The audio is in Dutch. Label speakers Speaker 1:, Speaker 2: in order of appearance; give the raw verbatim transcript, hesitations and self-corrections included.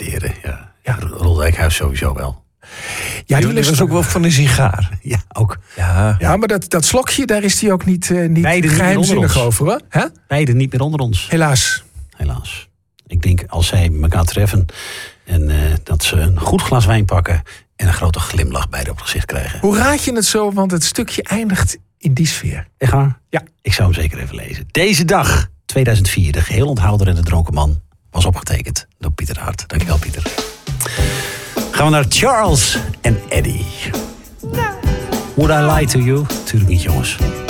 Speaker 1: waarderen. Ja, ja Roel Dijkhuis sowieso wel.
Speaker 2: Ja, die
Speaker 3: was ook wel van een sigaar.
Speaker 1: Ja, ook.
Speaker 3: Ja,
Speaker 2: ja maar dat, dat slokje, daar is hij ook niet, uh, niet geheimzinnig over. Hoor. Hè?
Speaker 1: Beiden niet meer onder ons.
Speaker 2: Helaas.
Speaker 1: Helaas. Ik denk als zij elkaar treffen en uh, dat ze een goed glas wijn pakken en een grote glimlach bij op het gezicht krijgen.
Speaker 2: Hoe raad je het zo? Want het stukje eindigt in die sfeer.
Speaker 1: Echt waar?
Speaker 2: Ja.
Speaker 1: Ik zou hem zeker even lezen. Deze dag, tweeduizend vier, de geheel onthouder en de dronken man, was opgetekend door Pieter Hart. Dankjewel, Pieter. Gaan we naar Charles en Eddie. Would I lie to you? Tuurlijk niet, jongens.